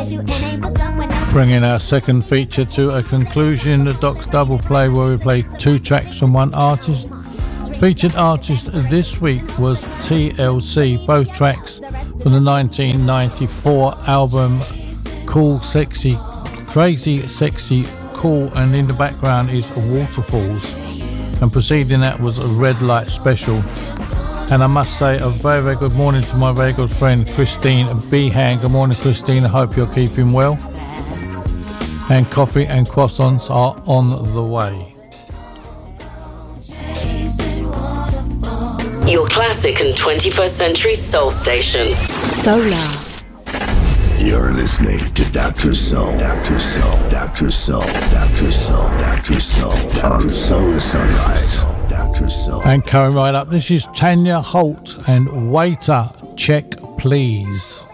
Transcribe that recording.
Bringing our second feature to a conclusion, the Doc's Double Play, where we play 2 tracks from one artist. Featured artist this week was TLC, both tracks from the 1994 album Cool Sexy, Crazy Sexy Cool, and in the background is Waterfalls, and preceding that was a Red Light Special. And I must say a very, very good morning to my very good friend Christine Behan. Good morning, Christine. I hope you're keeping well. And coffee and croissants are on the way. Your classic and 21st century soul station. Solar. You're listening to Dr. Soul, Dr. Soul, Dr. Soul, Dr. Soul, Dr. Soul, on Solar Sunrise. Dr. Soul. And coming right up, this is Tanya Holt and Waiter, Check Please.